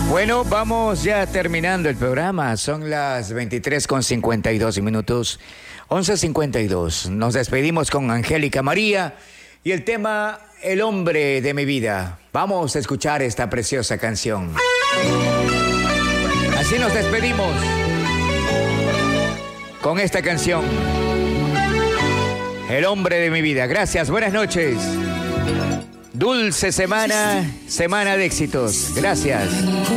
Bueno, vamos ya terminando el programa. Son las 23:52 minutos. 11:52. Nos despedimos con Angélica María y el tema El hombre de mi vida. Vamos a escuchar esta preciosa canción. Así nos despedimos con esta canción. El hombre de mi vida. Gracias, buenas noches. Dulce semana, semana de éxitos. Gracias.